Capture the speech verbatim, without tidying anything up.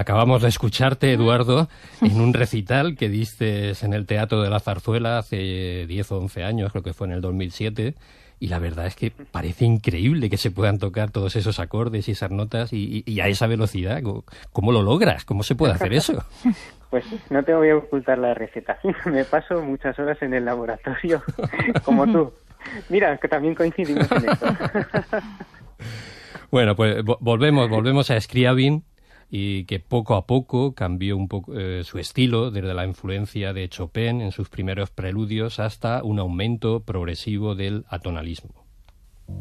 Acabamos de escucharte, Eduardo, en un recital que diste en el Teatro de la Zarzuela hace diez o once años, creo que fue en el dos mil siete, y la verdad es que parece increíble que se puedan tocar todos esos acordes y esas notas y, y, y a esa velocidad. ¿Cómo lo logras? ¿Cómo se puede hacer eso? Pues no te voy a ocultar la receta. Me paso muchas horas en el laboratorio, como tú. Mira, que también coincidimos en esto. Bueno, pues volvemos, volvemos a Scriabin, y que poco a poco cambió un poco eh, su estilo, desde la influencia de Chopin en sus primeros preludios hasta un aumento progresivo del atonalismo.